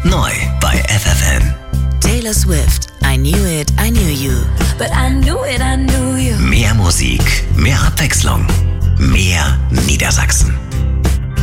Neu bei FFN. Taylor Swift, I Knew It, I Knew You. But I knew it, I knew you. Mehr Musik, mehr Abwechslung, mehr Niedersachsen.